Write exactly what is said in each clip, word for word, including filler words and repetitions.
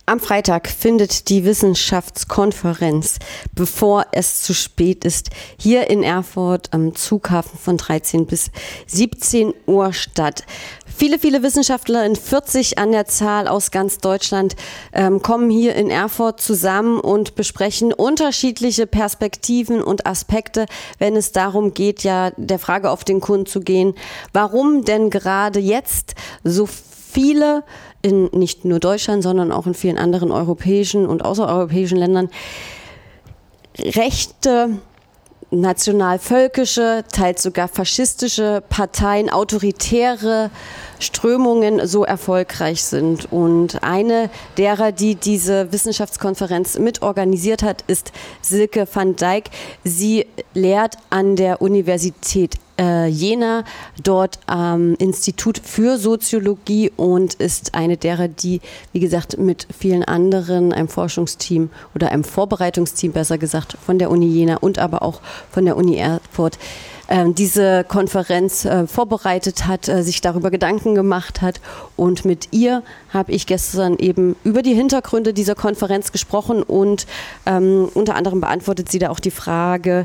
Am Freitag findet die Wissenschaftskonferenz, bevor es zu spät ist, hier in Erfurt am Zughafen von dreizehn bis siebzehn Uhr statt. Viele, viele Wissenschaftler in vierzig an der Zahl aus ganz Deutschland ähm, kommen hier in Erfurt zusammen und besprechen unterschiedliche Perspektiven und Aspekte, wenn es darum geht, ja der Frage auf den Grund zu gehen, warum denn gerade jetzt so viele in nicht nur Deutschland, sondern auch in vielen anderen europäischen und außereuropäischen Ländern rechte, nationalvölkische, teils sogar faschistische Parteien, autoritäre Strömungen so erfolgreich sind. Und eine derer, die diese Wissenschaftskonferenz mitorganisiert hat, ist Silke van Dijk. Sie lehrt an der Universität äh, Jena, dort am Institut für Soziologie und ist eine derer, die, wie gesagt, mit vielen anderen, einem Forschungsteam oder einem Vorbereitungsteam, besser gesagt, von der Uni Jena und aber auch von der Uni Erfurt, diese Konferenz äh, vorbereitet hat, äh, sich darüber Gedanken gemacht hat. Und mit ihr habe ich gestern eben über die Hintergründe dieser Konferenz gesprochen und ähm, unter anderem beantwortet sie da auch die Frage,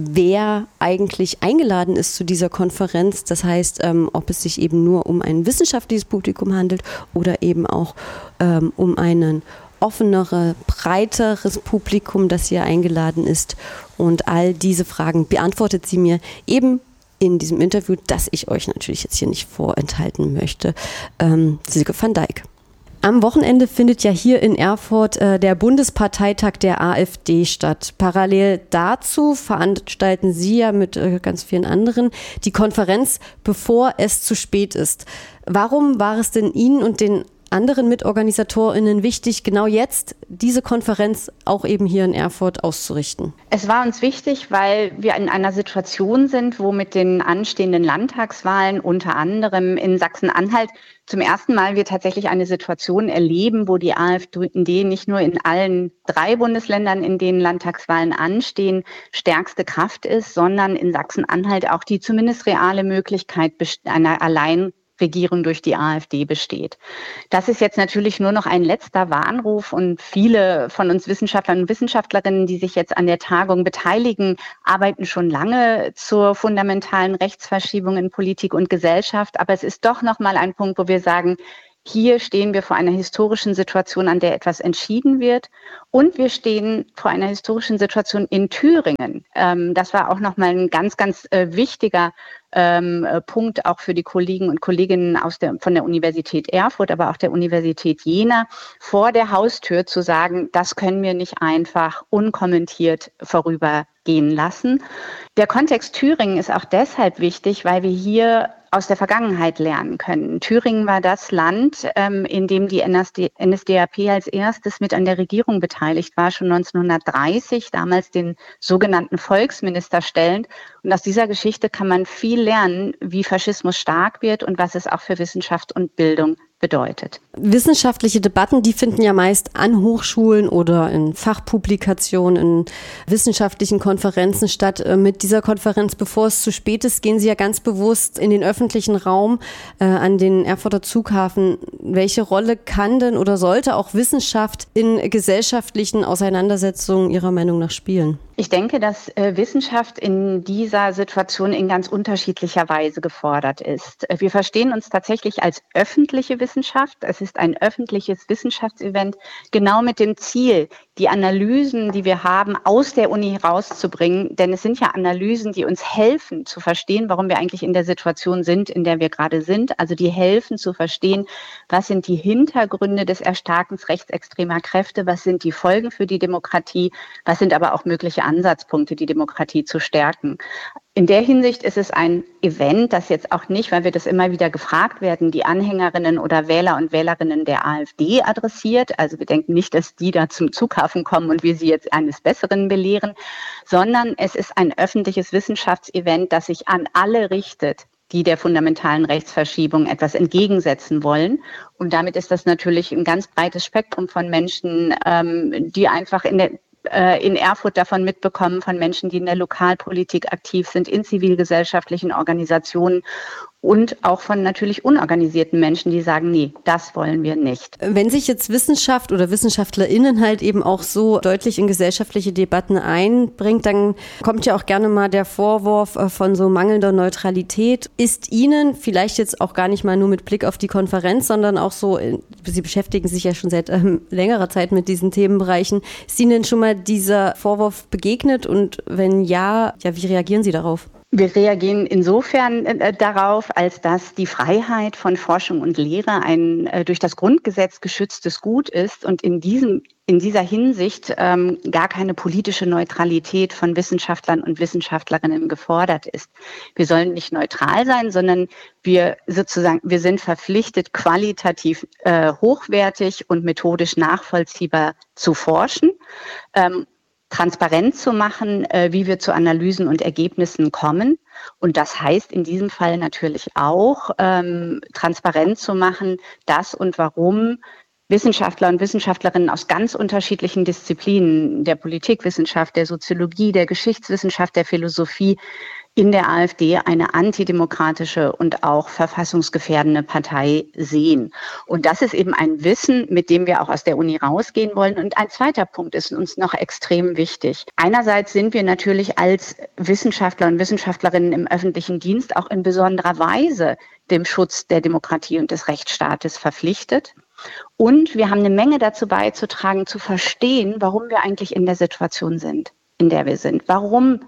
wer eigentlich eingeladen ist zu dieser Konferenz. Das heißt, ähm, ob es sich eben nur um ein wissenschaftliches Publikum handelt oder eben auch ähm, um einen offenere, breiteres Publikum, das hier eingeladen ist. Und all diese Fragen beantwortet sie mir eben in diesem Interview, das ich euch natürlich jetzt hier nicht vorenthalten möchte. Ähm, Silke van Dijk. Am Wochenende findet ja hier in Erfurt äh, der Bundesparteitag der AfD statt. Parallel dazu veranstalten Sie ja mit äh, ganz vielen anderen die Konferenz, bevor es zu spät ist. Warum war es denn Ihnen und den anderen MitorganisatorInnen wichtig, genau jetzt diese Konferenz auch eben hier in Erfurt auszurichten? Es war uns wichtig, weil wir in einer Situation sind, wo mit den anstehenden Landtagswahlen unter anderem in Sachsen-Anhalt zum ersten Mal wir tatsächlich eine Situation erleben, wo die AfD nicht nur in allen drei Bundesländern, in denen Landtagswahlen anstehen, stärkste Kraft ist, sondern in Sachsen-Anhalt auch die zumindest reale Möglichkeit einer allein Regierung durch die AfD besteht. Das ist jetzt natürlich nur noch ein letzter Warnruf und viele von uns Wissenschaftlern und Wissenschaftlerinnen, die sich jetzt an der Tagung beteiligen, arbeiten schon lange zur fundamentalen Rechtsverschiebung in Politik und Gesellschaft. Aber es ist doch noch mal ein Punkt, wo wir sagen, hier stehen wir vor einer historischen Situation, an der etwas entschieden wird. Und wir stehen vor einer historischen Situation in Thüringen. Ähm, das war auch nochmal ein ganz, ganz äh, wichtiger ähm, Punkt auch für die Kollegen und Kolleginnen aus der, von der Universität Erfurt, aber auch der Universität Jena, vor der Haustür zu sagen, das können wir nicht einfach unkommentiert vorübergehen lassen. Der Kontext Thüringen ist auch deshalb wichtig, weil wir hier aus der Vergangenheit lernen können. Thüringen war das Land, ähm, in dem die N S D A P als erstes mit an der Regierung beteiligt war, schon neunzehnhundertdreißig, damals den sogenannten Volksminister stellend. Und aus dieser Geschichte kann man viel lernen, wie Faschismus stark wird und was es auch für Wissenschaft und Bildung bedeutet. Wissenschaftliche Debatten, die finden ja meist an Hochschulen oder in Fachpublikationen, in wissenschaftlichen Konferenzen statt. Mit dieser Konferenz, bevor es zu spät ist, gehen Sie ja ganz bewusst in den öffentlichen Raum, äh, an den Erfurter Zughafen. Welche Rolle kann denn oder sollte auch Wissenschaft in gesellschaftlichen Auseinandersetzungen Ihrer Meinung nach spielen? Ich denke, dass äh, Wissenschaft in dieser Situation in ganz unterschiedlicher Weise gefordert ist. Wir verstehen uns tatsächlich als öffentliche Wissenschaft. Es ist ein öffentliches Wissenschaftsevent, genau mit dem Ziel, die Analysen, die wir haben, aus der Uni rauszubringen. Denn es sind ja Analysen, die uns helfen zu verstehen, warum wir eigentlich in der Situation sind, in der wir gerade sind. Also die helfen zu verstehen, was sind die Hintergründe des Erstarkens rechtsextremer Kräfte, was sind die Folgen für die Demokratie, was sind aber auch mögliche Ansatzpunkte, die Demokratie zu stärken. In der Hinsicht ist es ein Event, das jetzt auch nicht, weil wir das immer wieder gefragt werden, die Anhängerinnen oder Wähler und Wählerinnen der AfD adressiert. Also wir denken nicht, dass die da zum Zughafen kommen und wir sie jetzt eines Besseren belehren, sondern es ist ein öffentliches Wissenschaftsevent, das sich an alle richtet, die der fundamentalen Rechtsverschiebung etwas entgegensetzen wollen. Und damit ist das natürlich ein ganz breites Spektrum von Menschen, ähm, die einfach in der in Erfurt davon mitbekommen, von Menschen, die in der Lokalpolitik aktiv sind, in zivilgesellschaftlichen Organisationen und auch von natürlich unorganisierten Menschen, die sagen, nee, das wollen wir nicht. Wenn sich jetzt Wissenschaft oder WissenschaftlerInnen halt eben auch so deutlich in gesellschaftliche Debatten einbringt, dann kommt ja auch gerne mal der Vorwurf von so mangelnder Neutralität. Ist Ihnen vielleicht jetzt auch gar nicht mal nur mit Blick auf die Konferenz, sondern auch so, Sie beschäftigen sich ja schon seit ähm, längerer Zeit mit diesen Themenbereichen, ist Ihnen schon mal dieser Vorwurf begegnet und wenn ja, ja, wie reagieren Sie darauf? Wir reagieren insofern äh, darauf, als dass die Freiheit von Forschung und Lehre ein äh, durch das Grundgesetz geschütztes Gut ist und in diesem in dieser Hinsicht ähm, gar keine politische Neutralität von Wissenschaftlern und Wissenschaftlerinnen gefordert ist. Wir sollen nicht neutral sein, sondern wir sozusagen wir sind verpflichtet, qualitativ äh, hochwertig und methodisch nachvollziehbar zu forschen. Ähm, transparent zu machen, äh, wie wir zu Analysen und Ergebnissen kommen. Und das heißt in diesem Fall natürlich auch, ähm, transparent zu machen, dass und warum Wissenschaftler und Wissenschaftlerinnen aus ganz unterschiedlichen Disziplinen, der Politikwissenschaft, der Soziologie, der Geschichtswissenschaft, der Philosophie, in der AfD eine antidemokratische und auch verfassungsgefährdende Partei sehen. Und das ist eben ein Wissen, mit dem wir auch aus der Uni rausgehen wollen. Und ein zweiter Punkt ist uns noch extrem wichtig. Einerseits sind wir natürlich als Wissenschaftler und Wissenschaftlerinnen im öffentlichen Dienst auch in besonderer Weise dem Schutz der Demokratie und des Rechtsstaates verpflichtet. Und wir haben eine Menge dazu beizutragen, zu verstehen, warum wir eigentlich in der Situation sind, in der wir sind. Warum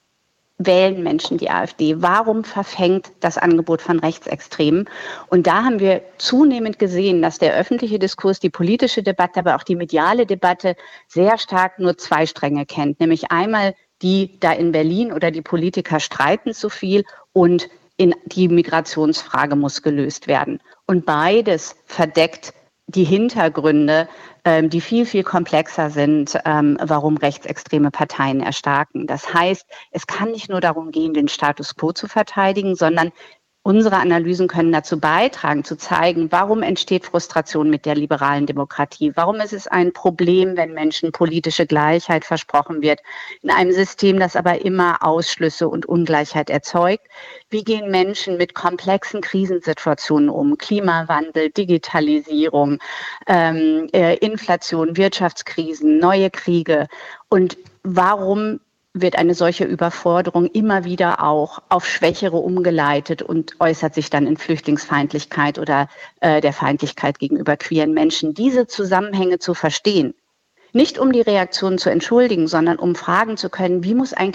wählen Menschen die AfD? Warum verfängt das Angebot von Rechtsextremen? Und da haben wir zunehmend gesehen, dass der öffentliche Diskurs, die politische Debatte, aber auch die mediale Debatte sehr stark nur zwei Stränge kennt. Nämlich einmal die da in Berlin oder die Politiker streiten zu viel und in die Migrationsfrage muss gelöst werden. Und beides verdeckt die Hintergründe, ähm, die viel, viel komplexer sind, ähm, warum rechtsextreme Parteien erstarken. Das heißt, es kann nicht nur darum gehen, den Status quo zu verteidigen, sondern unsere Analysen können dazu beitragen, zu zeigen, warum entsteht Frustration mit der liberalen Demokratie? Warum ist es ein Problem, wenn Menschen politische Gleichheit versprochen wird, in einem System, das aber immer Ausschlüsse und Ungleichheit erzeugt? Wie gehen Menschen mit komplexen Krisensituationen um? Klimawandel, Digitalisierung, ähm, äh, Inflation, Wirtschaftskrisen, neue Kriege. Und warum wird eine solche Überforderung immer wieder auch auf Schwächere umgeleitet und äußert sich dann in Flüchtlingsfeindlichkeit oder äh, der Feindlichkeit gegenüber queeren Menschen? Diese Zusammenhänge zu verstehen, nicht um die Reaktionen zu entschuldigen, sondern um fragen zu können, wie muss eigentlich